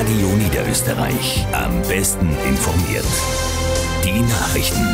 Radio Niederösterreich. Am besten informiert. Die Nachrichten.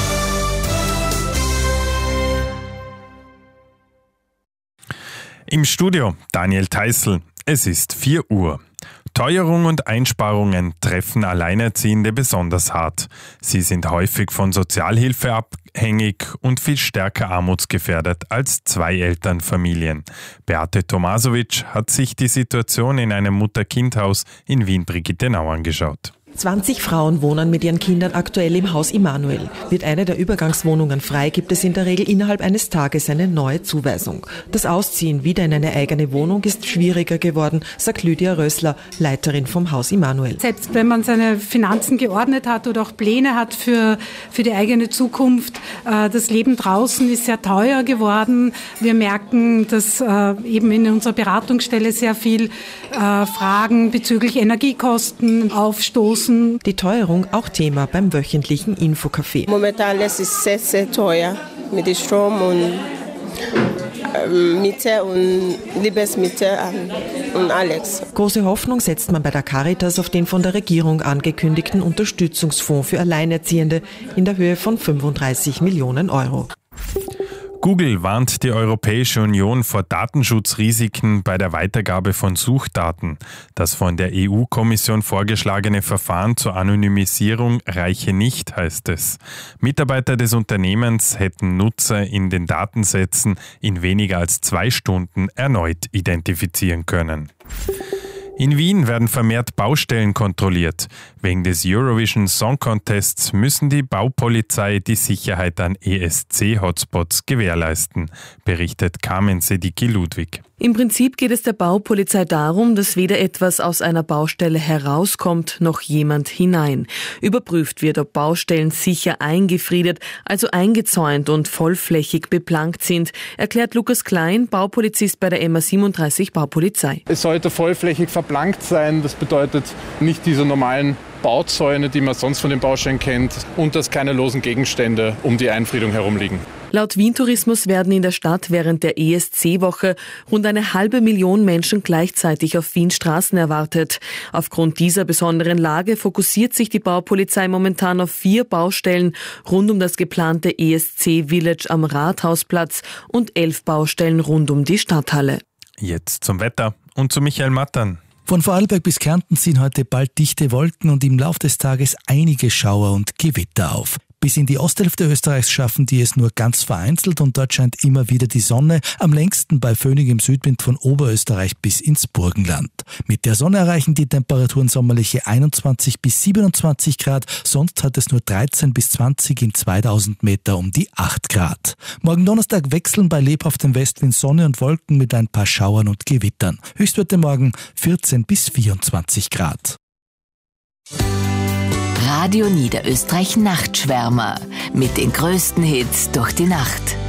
Im Studio Daniel Theißl. Es ist 4 Uhr. Teuerung und Einsparungen treffen Alleinerziehende besonders hart. Sie sind häufig von Sozialhilfe abhängig und viel stärker armutsgefährdet als Zwei-Eltern-Familien. Beate Tomasovic hat sich die Situation in einem Mutter-Kind-Haus in Wien-Brigittenau angeschaut. 20 Frauen wohnen mit ihren Kindern aktuell im Haus Immanuel. Wird eine der Übergangswohnungen frei, gibt es in der Regel innerhalb eines Tages eine neue Zuweisung. Das Ausziehen wieder in eine eigene Wohnung ist schwieriger geworden, sagt Lydia Rössler, Leiterin vom Haus Immanuel. Selbst wenn man seine Finanzen geordnet hat oder auch Pläne hat für die eigene Zukunft, das Leben draußen ist sehr teuer geworden. Wir merken, dass eben in unserer Beratungsstelle sehr viel Fragen bezüglich Energiekosten aufstoßen. Die Teuerung auch Thema beim wöchentlichen Infocafé. Momentan alles ist sehr, sehr teuer mit dem Strom und Miete und Lebensmittel und alles. Große Hoffnung setzt man bei der Caritas auf den von der Regierung angekündigten Unterstützungsfonds für Alleinerziehende in der Höhe von 35 Millionen Euro. Google warnt die Europäische Union vor Datenschutzrisiken bei der Weitergabe von Suchdaten. Das von der EU-Kommission vorgeschlagene Verfahren zur Anonymisierung reiche nicht, heißt es. Mitarbeiter des Unternehmens hätten Nutzer in den Datensätzen in weniger als 2 Stunden erneut identifizieren können. In Wien werden vermehrt Baustellen kontrolliert. Wegen des Eurovision Song Contests müssen die Baupolizei die Sicherheit an ESC-Hotspots gewährleisten, berichtet Carmen Sedicki-Ludwig. Im Prinzip geht es der Baupolizei darum, dass weder etwas aus einer Baustelle herauskommt, noch jemand hinein. Überprüft wird, ob Baustellen sicher eingefriedet, also eingezäunt und vollflächig beplankt sind, erklärt Lukas Klein, Baupolizist bei der MA37 Baupolizei. Es sollte vollflächig verplankt sein, das bedeutet nicht diese normalen Bauzäune, die man sonst von den Baustellen kennt, und dass keine losen Gegenstände um die Einfriedung herumliegen. Laut Wien Tourismus werden in der Stadt während der ESC-Woche rund 500.000 Menschen gleichzeitig auf Wiens Straßen erwartet. Aufgrund dieser besonderen Lage fokussiert sich die Baupolizei momentan auf 4 Baustellen rund um das geplante ESC-Village am Rathausplatz und 11 Baustellen rund um die Stadthalle. Jetzt zum Wetter und zu Michael Mattern. Von Vorarlberg bis Kärnten ziehen heute bald dichte Wolken und im Laufe des Tages einige Schauer und Gewitter auf. Bis in die Osthälfte Österreichs schaffen die es nur ganz vereinzelt und dort scheint immer wieder die Sonne, am längsten bei föhnigem Südwind von Oberösterreich bis ins Burgenland. Mit der Sonne erreichen die Temperaturen sommerliche 21 bis 27 Grad, sonst hat es nur 13 bis 20 in 2000 Meter um die 8 Grad. Morgen Donnerstag wechseln bei lebhaftem Westwind Sonne und Wolken mit ein paar Schauern und Gewittern. Höchstwerte morgen 14 bis 24 Grad. Radio Niederösterreich Nachtschwärmer mit den größten Hits durch die Nacht.